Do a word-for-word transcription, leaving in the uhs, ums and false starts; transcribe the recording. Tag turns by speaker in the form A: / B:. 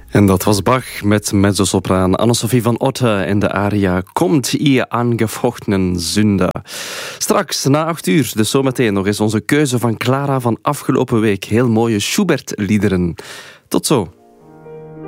A: En dat was Bach met mezzosopraan Anne-Sophie van Otte in de aria Komt ihr angefochtenen Sünder. Straks na acht uur, dus zometeen nog eens onze keuze van Clara van afgelopen week. Heel mooie Schubert-liederen. Tot zo.